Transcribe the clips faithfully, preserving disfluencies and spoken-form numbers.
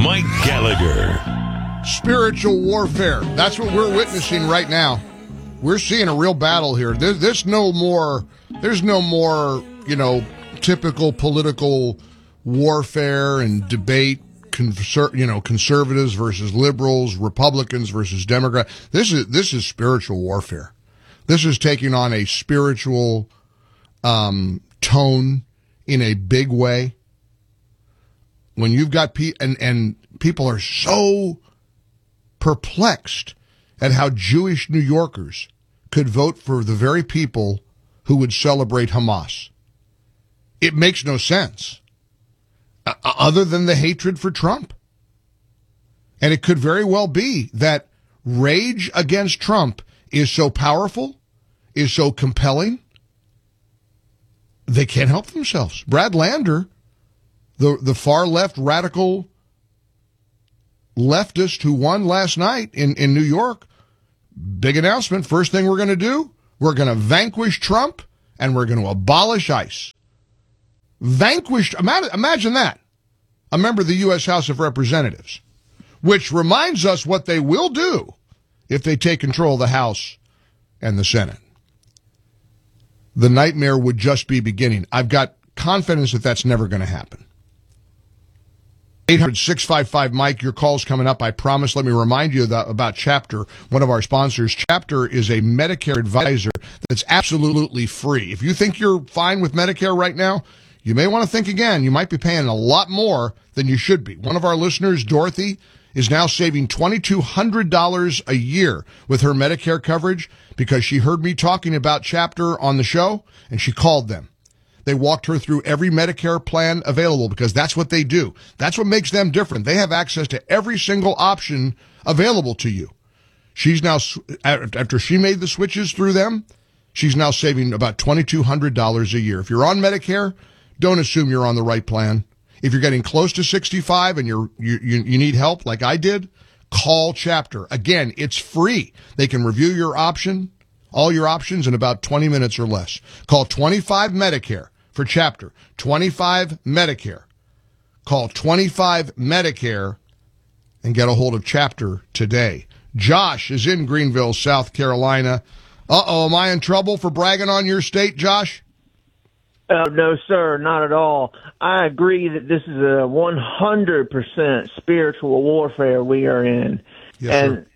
Mike Gallagher. Spiritual warfare. That's what we're witnessing right now. We're seeing a real battle here. There's, there's no more, there's no more, you know, typical political warfare and debate, conser- you know, conservatives versus liberals, Republicans versus Democrats. This is, this is spiritual warfare. This is taking on a spiritual, um, tone in a big way. When you've got pe- and, and people are so perplexed at how Jewish New Yorkers could vote for the very people who would celebrate Hamas. It makes no sense, uh, other than the hatred for Trump. And it could very well be that rage against Trump is so powerful, is so compelling, they can't help themselves. Brad Lander, the, the far-left radical leftist who won last night in, in New York, big announcement. First thing we're going to do, we're going to vanquish Trump and we're going to abolish ICE. Vanquished, imagine that. A member of the U S House of Representatives, which reminds us what they will do if they take control of the House and the Senate. The nightmare would just be beginning. I've got confidence that that's never going to happen. eight hundred, six five five, Mike, your call's coming up, I promise. Let me remind you that, about Chapter, one of our sponsors. Chapter is a Medicare advisor that's absolutely free. If you think you're fine with Medicare right now, you may want to think again. You might be paying a lot more than you should be. One of our listeners, Dorothy, is now saving two thousand two hundred dollars a year with her Medicare coverage because she heard me talking about Chapter on the show, and she called them. They walked her through every Medicare plan available because that's what they do. That's what makes them different. They have access to every single option available to you. She's now, after she made the switches through them, she's now saving about two thousand two hundred dollars a year. If you're on Medicare, don't assume you're on the right plan. If you're getting close to sixty-five and you're, you, you, you need help like I did, call Chapter. Again, it's free. They can review your option, all your options in about twenty minutes or less. Call twenty-five Medicare for Chapter. twenty-five Medicare. Call twenty-five Medicare and get a hold of Chapter today. Josh is in Greenville, South Carolina. Uh-oh, am I in trouble for bragging on your state, Josh? Uh, no, sir, not at all. I agree that this is a one hundred percent spiritual warfare we are in. Yes, and, sir.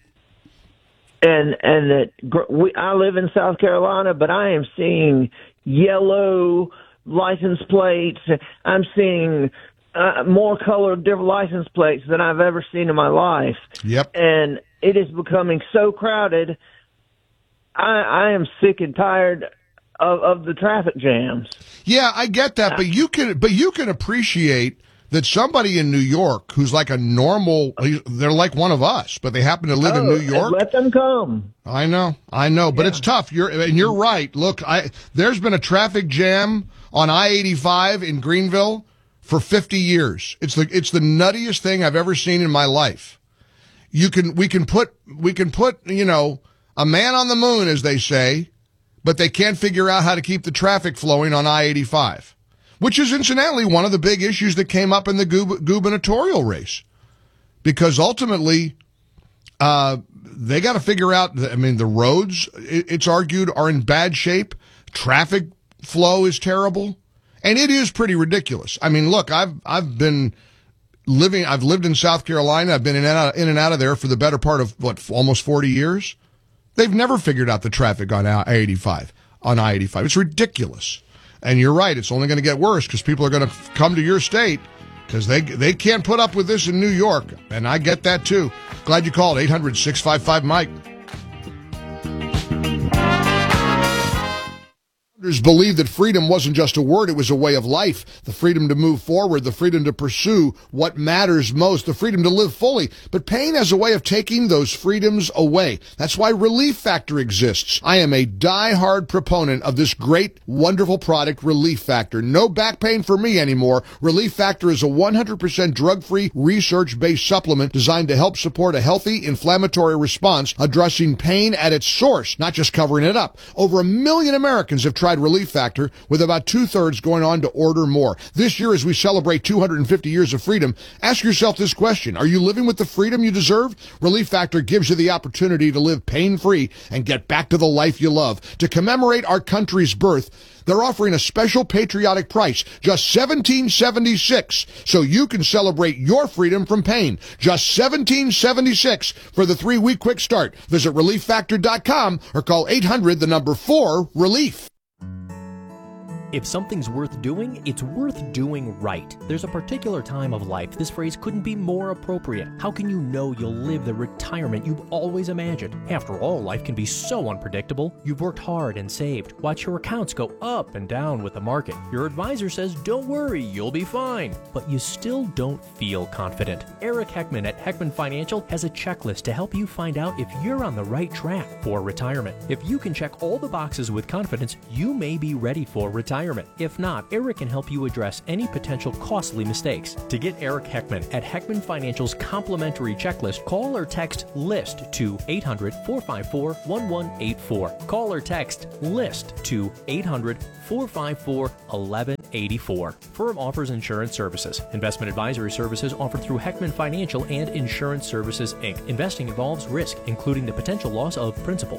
And, and that we, I live in South Carolina, but I am seeing yellow license plates. I'm seeing uh, more colored different license plates than I've ever seen in my life. Yep. And it is becoming so crowded. I, I am sick and tired of, of the traffic jams. Yeah, I get that, but you can, but you can appreciate that somebody in New York who's like a normal, they're like one of us, but they happen to live oh, in New York. Let them come. I know, I know, but yeah. It's tough. You're, and you're right. Look, I, there's been a traffic jam on I eighty-five in Greenville for fifty years. It's the, it's the nuttiest thing I've ever seen in my life. You can, we can put, we can put, you know, a man on the moon, as they say, but they can't figure out how to keep the traffic flowing on I eighty-five, which is incidentally one of the big issues that came up in the gub- gubernatorial race, because ultimately, uh, they got to figure out, I mean, the roads, it's argued, are in bad shape. Traffic flow is terrible. And it is pretty ridiculous. I mean, look, I've, I've been living, I've lived in South Carolina. I've been in and out, in and out of there for the better part of what, almost forty years. They've never figured out the traffic on I eighty-five, on I eighty-five. It's ridiculous. And you're right. It's only going to get worse because people are going to come to your state because they, they can't put up with this in New York. And I get that too. Glad you called. eight hundred, six five five, Mike. Believed that freedom wasn't just a word, it was a way of life. The freedom to move forward, the freedom to pursue what matters most, the freedom to live fully. But pain has a way of taking those freedoms away. That's why Relief Factor exists. I am a die-hard proponent of this great, wonderful product, Relief Factor. No back pain for me anymore. Relief Factor is a one hundred percent drug-free, research-based supplement designed to help support a healthy inflammatory response, addressing pain at its source, not just covering it up. Over a million Americans have tried alongside Relief Factor, with about two-thirds going on to order more. This year, as we celebrate two hundred fifty years of freedom, ask yourself this question. Are you living with the freedom you deserve? Relief Factor gives you the opportunity to live pain-free and get back to the life you love. To commemorate our country's birth, they're offering a special patriotic price, just seventeen seventy-six, so you can celebrate your freedom from pain. Just seventeen seventy-six for the three-week quick start. Visit relief factor dot com or call eight hundred, the number four, relief. If something's worth doing, it's worth doing right. There's a particular time of life this phrase couldn't be more appropriate. How can you know you'll live the retirement you've always imagined? After all, life can be so unpredictable. You've worked hard and saved. Watch your accounts go up and down with the market. Your advisor says, don't worry, you'll be fine. But you still don't feel confident. Eric Heckman at Heckman Financial has a checklist to help you find out if you're on the right track for retirement. If you can check all the boxes with confidence, you may be ready for retirement. If not, Eric can help you address any potential costly mistakes. To get Eric Heckman at Heckman Financial's complimentary checklist, call or text LIST to eight hundred, four five four, one one eight four. Call or text LIST to eight hundred, four five four, one one eight four. Firm offers insurance services. Investment advisory services offered through Heckman Financial and Insurance Services, Incorporated. Investing involves risk, including the potential loss of principal.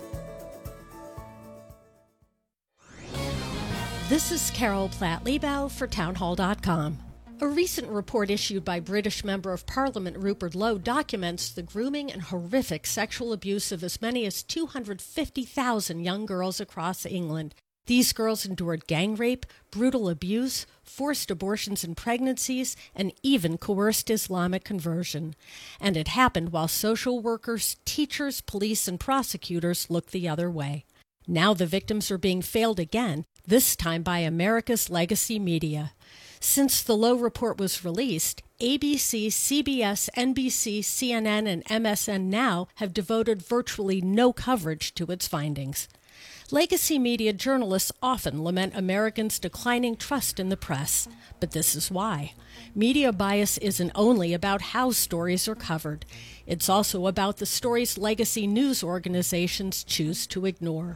This is Carol Platt-Liebau for townhall dot com. A recent report issued by British Member of Parliament Rupert Lowe documents the grooming and horrific sexual abuse of as many as two hundred fifty thousand young girls across England. These girls endured gang rape, brutal abuse, forced abortions and pregnancies, and even coerced Islamic conversion. And it happened while social workers, teachers, police, and prosecutors looked the other way. Now the victims are being failed again, this time by America's legacy media. Since the Lowe report was released, A B C, C B S, N B C, C N N, and M S N Now have devoted virtually no coverage to its findings. Legacy media journalists often lament Americans' declining trust in the press, but this is why. Media bias isn't only about how stories are covered. It's also about the stories legacy news organizations choose to ignore.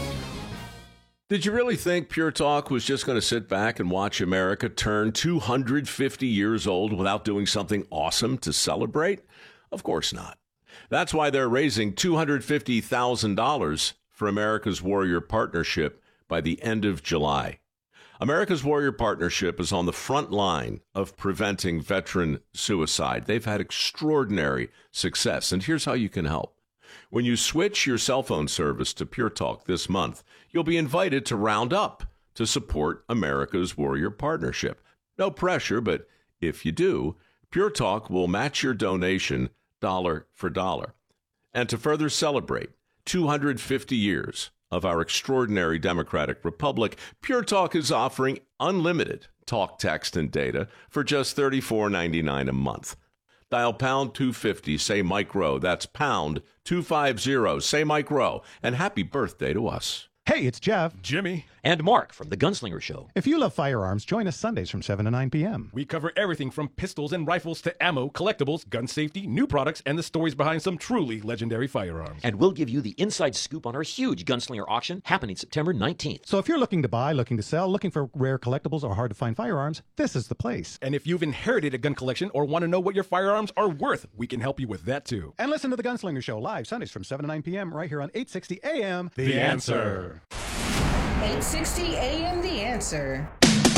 Did you really think Pure Talk was just going to sit back and watch America turn two hundred fifty years old without doing something awesome to celebrate? Of course not. That's why they're raising two hundred fifty thousand dollars for America's Warrior Partnership by the end of July. America's Warrior Partnership is on the front line of preventing veteran suicide. They've had extraordinary success, and here's how you can help. When you switch your cell phone service to Pure Talk this month, you'll be invited to round up to support America's Warrior Partnership. No pressure, but if you do, Pure Talk will match your donation dollar for dollar. And to further celebrate two hundred fifty years of our extraordinary democratic republic, Pure Talk is offering unlimited talk, text, and data for just thirty-four ninety-nine a month. Dial pound two fifty, say Mike Rowe. That's pound two fifty, say Mike Rowe. And happy birthday to us. Hey, it's Jeff, Jimmy, and Mark from The Gunslinger Show. If you love firearms, join us Sundays from seven to nine p.m. We cover everything from pistols and rifles to ammo, collectibles, gun safety, new products, and the stories behind some truly legendary firearms. And we'll give you the inside scoop on our huge Gunslinger auction happening September nineteenth. So if you're looking to buy, looking to sell, looking for rare collectibles or hard-to-find firearms, this is the place. And if you've inherited a gun collection or want to know what your firearms are worth, we can help you with that too. And listen to The Gunslinger Show live Sundays from seven to nine p.m. right here on eight sixty A M. The, the Answer. eight sixty A M The Answer.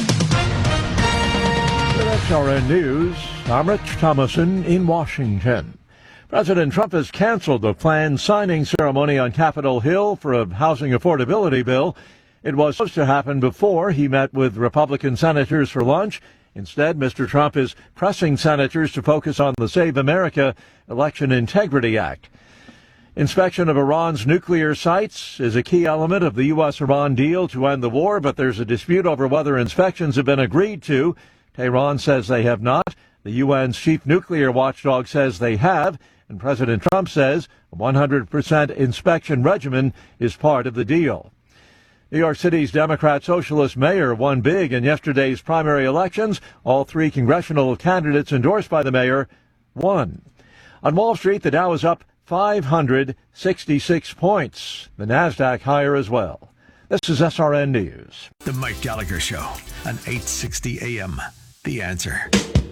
With X R N News, I'm Rich Thomason in Washington. President Trump has canceled the planned signing ceremony on Capitol Hill for a housing affordability bill. It was supposed to happen before he met with Republican senators for lunch. Instead, Mister Trump is pressing senators to focus on the Save America Election Integrity Act. Inspection of Iran's nuclear sites is a key element of the U S Iran deal to end the war, but there's a dispute over whether inspections have been agreed to. Tehran says they have not. The U N's chief nuclear watchdog says they have, and President Trump says a one hundred percent inspection regimen is part of the deal. New York City's Democrat Socialist mayor won big in yesterday's primary elections. All three congressional candidates endorsed by the mayor won. On Wall Street, the Dow is up five hundred sixty-six points. The Nasdaq higher as well. This is S R N News. The Mike Gallagher Show on eight sixty A M. The Answer.